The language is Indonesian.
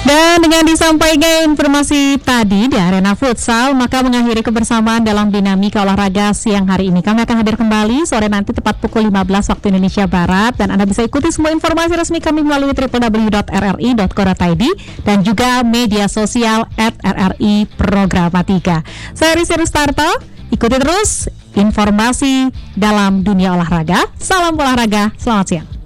Dan dengan disampaikan informasi tadi di arena futsal, maka mengakhiri kebersamaan dalam dinamika olahraga siang hari ini. Kami akan hadir kembali sore nanti tepat pukul 15 waktu Indonesia Barat. Dan Anda bisa ikuti semua informasi resmi kami melalui www.rri.co.id dan juga media sosial @RRI Programa 3. Saya Rizky Rustarto, ikuti terus informasi dalam dunia olahraga. Salam olahraga, selamat siang.